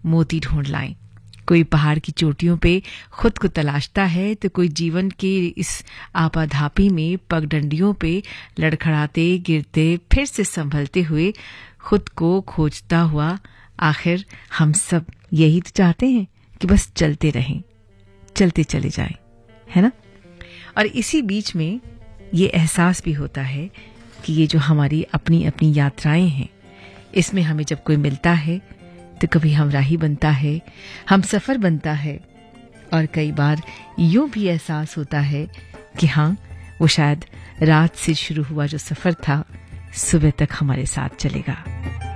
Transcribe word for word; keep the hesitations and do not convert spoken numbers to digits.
मोती ढूंढ लाएं। कोई पहाड़ की चोटियों पे खुद को तलाशता है तो कोई जीवन के इस आपाधापी में पगडंडियों पे लड़खड़ाते गिरते फिर से संभलते हुए खुद को खोजता हुआ। आखिर हम सब यही तो चाहते हैं कि बस चलते रहें, चलते चले जाएं, है ना। और इसी बीच में ये एहसास भी होता है कि ये जो हमारी अपनी अपनी यात्राएं हैं, इसमें हमें जब कोई मिलता है तो कभी हमराही बनता है, हम सफ़र बनता है, और कई बार यूं भी एहसास होता है कि हाँ, वो शायद रात से शुरू हुआ जो सफ़र था सुबह तक हमारे साथ चलेगा।